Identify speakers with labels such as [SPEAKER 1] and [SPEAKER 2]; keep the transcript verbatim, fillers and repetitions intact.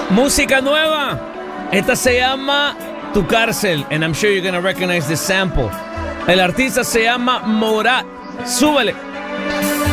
[SPEAKER 1] Música nueva. Esta se llama Tu Cárcel, and I'm sure you're gonna recognize this sample. El artista se llama Morat. Súbele.